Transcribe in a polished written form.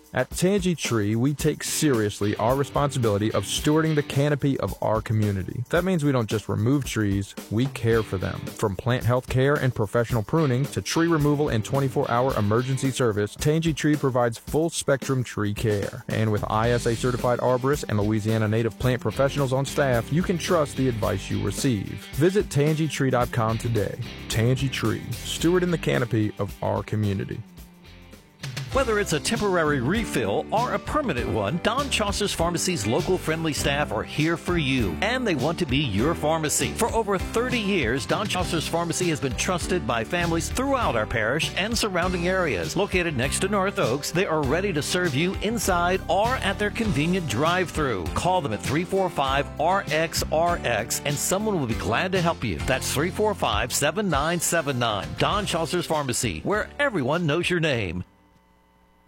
At Tangy Tree, we take seriously our responsibility of stewarding the canopy of our community. That means we don't just remove trees, we care for them. From plant health care and professional pruning to tree removal and 24-hour emergency service, Tangy Tree provides full-spectrum tree care. And with ISA-certified arborists and Louisiana native plant professionals on staff, you can trust the advice you receive. Visit TangyTree.com today. Tangy Tree, stewarding the canopy of our community. Whether it's a temporary refill or a permanent one, Don Chaucer's Pharmacy's local friendly staff are here for you, and they want to be your pharmacy. For over 30 years, Don Chaucer's Pharmacy has been trusted by families throughout our parish and surrounding areas. Located next to North Oaks, they are ready to serve you inside or at their convenient drive-thru. Call them at 345-RXRX, and someone will be glad to help you. That's 345-7979. Don Chaucer's Pharmacy, where everyone knows your name.